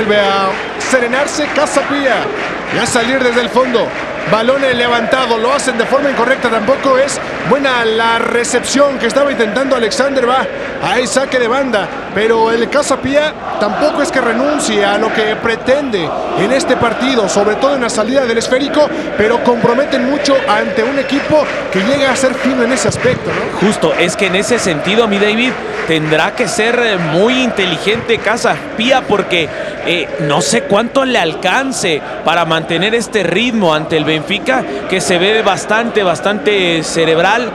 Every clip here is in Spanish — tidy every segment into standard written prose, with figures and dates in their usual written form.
vuelve a serenarse Casa Pia y a salir desde el fondo. Balón levantado, lo hacen de forma incorrecta, tampoco es buena la recepción que estaba intentando Alexander. Va, hay saque de banda, pero el Casa Pia tampoco es que renuncie a lo que pretende en este partido, sobre todo en la salida del esférico, pero comprometen mucho ante un equipo que llega a ser fino en ese aspecto, ¿no? Justo, es que en ese sentido, mi David, tendrá que ser muy inteligente Casa Pia, porque no sé cuánto le alcance para mantener este ritmo ante el Benfica, que se ve bastante cerebral.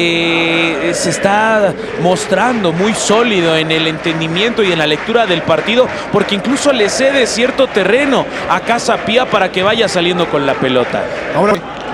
Se está mostrando muy sólido en el entendimiento y en la lectura del partido, porque incluso le cede cierto terreno a Casa Pia para que vaya saliendo con la pelota. Ahora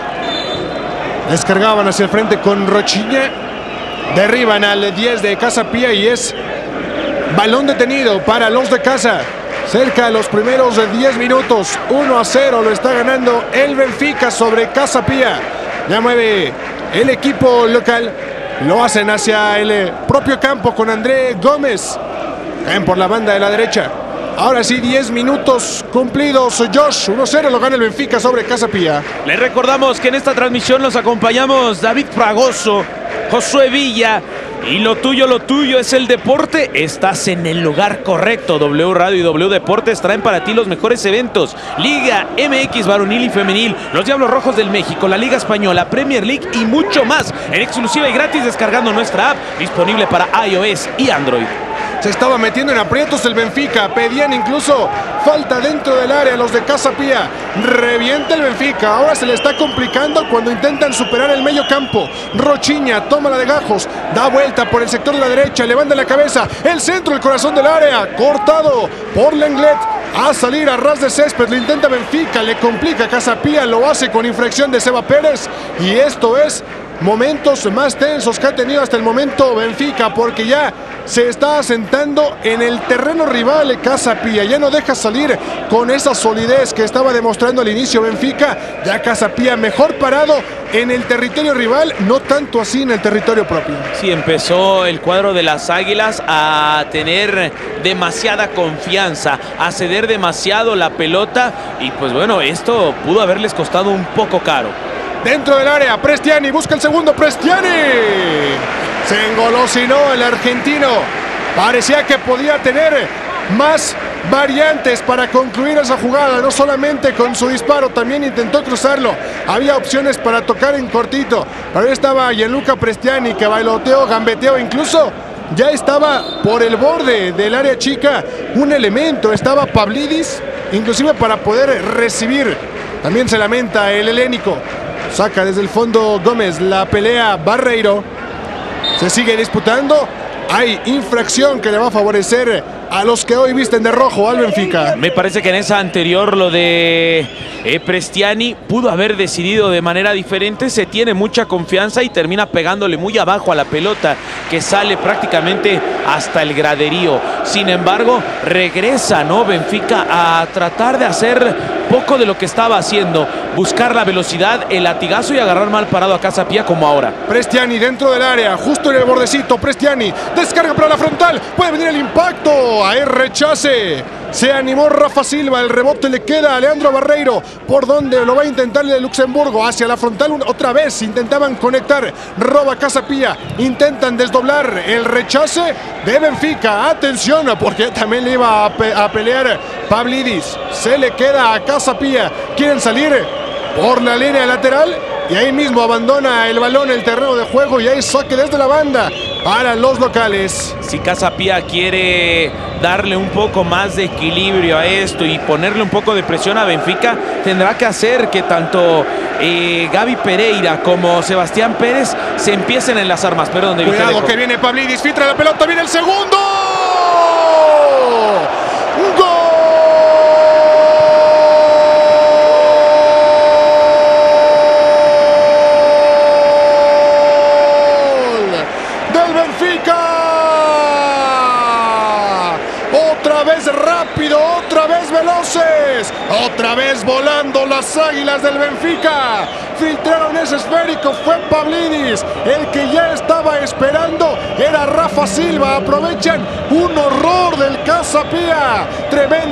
descargaban hacia el frente con Rochiña, derriban al 10 de Casa Pia y es balón detenido para los de casa. Cerca de los primeros 10 minutos, 1-0 lo está ganando el Benfica sobre Casa Pia. Ya mueve el equipo local, lo hacen hacia el propio campo con André Gómez. Caen por la banda de la derecha. Ahora sí, 10 minutos cumplidos. Josh, 1-0 lo gana el Benfica sobre Casa Pia. Les recordamos que en esta transmisión nos acompañamos David Fragoso, Josué Villa. Y lo tuyo es el deporte. Estás en el lugar correcto. W Radio y W Deportes traen para ti los mejores eventos: Liga MX varonil y femenil, los Diablos Rojos del México, la Liga Española, Premier League y mucho más, en exclusiva y gratis descargando nuestra app, disponible para iOS y Android. Se estaba metiendo en aprietos el Benfica, pedían incluso falta dentro del área los de Casa Pia. Revienta el Benfica, ahora se le está complicando cuando intentan superar el medio campo. Rochiña toma la de Gajos, da vuelta por el sector de la derecha, levanta la cabeza, el centro, el corazón del área, cortado por Lenglet. A salir a ras de césped, lo intenta Benfica, le complica Casa Pia, lo hace con infracción de Seba Pérez. Y esto es momentos más tensos que ha tenido hasta el momento Benfica, porque ya se está asentando en el terreno rival Casa Pia, ya no deja salir con esa solidez que estaba demostrando al inicio Benfica. Ya Casa Pia mejor parado en el territorio rival, no tanto así en el territorio propio. Sí, empezó el cuadro de las Águilas a tener demasiada confianza, a ceder demasiado la pelota, y pues bueno, esto pudo haberles costado un poco caro. Dentro del área, Prestiani busca el segundo, Prestiani. Se engolosinó el argentino. Parecía que podía tener más variantes para concluir esa jugada, no solamente con su disparo, también intentó cruzarlo. Había opciones para tocar en cortito, pero ahí estaba Gianluca Prestiani, que bailoteó, gambeteó, incluso ya estaba por el borde del área chica un elemento, estaba Pavlidis, inclusive para poder recibir. También se lamenta el helénico. Saca desde el fondo Gómez, la pelea Barreiro. Se sigue disputando. Hay infracción que le va a favorecer a los que hoy visten de rojo al Benfica. Me parece que en esa anterior, lo de Prestiani, pudo haber decidido de manera diferente. Se tiene mucha confianza y termina pegándole muy abajo a la pelota, que sale prácticamente hasta el graderío. Sin embargo, regresa, ¿no?, Benfica a tratar de hacer poco de lo que estaba haciendo, buscar la velocidad, el latigazo y agarrar mal parado a Casa Pia como ahora. Prestiani dentro del área, justo en el bordecito. Prestiani descarga para la frontal, puede venir el impacto, hay rechace. Se animó Rafa Silva, el rebote le queda a Leandro Barreiro. ¿Por dónde lo va a intentar el de Luxemburgo? Hacia la frontal otra vez, intentaban conectar, roba Casa Pia, intentan desdoblar el rechace de Benfica. Atención, porque también le iba a pelear Pavlidis. Se le queda a Casa Pia, quieren salir por la línea lateral y ahí mismo abandona el balón el terreno de juego y hay saque desde la banda para los locales. Si Casa Pia quiere darle un poco más de equilibrio a esto y ponerle un poco de presión a Benfica, tendrá que hacer que tanto Gaby Pereira como Sebastián Pérez se empiecen a enlazar más. Perdón, David. Cuidado que viene Pavlidis, filtra la pelota, viene el segundo. ¡Gol! Otra vez rápido, otra vez veloces, otra vez volando las Águilas del Benfica. Filtraron ese esférico, fue Pavlidis, el que ya estaba esperando era Rafa Silva. Aprovechan un horror del Casa Pia, tremendo.